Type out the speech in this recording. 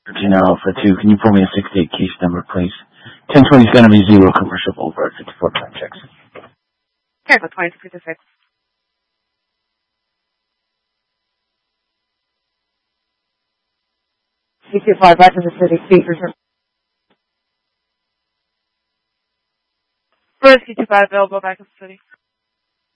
13 Alpha 2. Can you pull me a 68 case number, please? 1020 is going to be 0 commercial Boulevard, 54 time checks. Okay, go 2256. 225 back to the city. Speakers are... First, 225 available back in the city.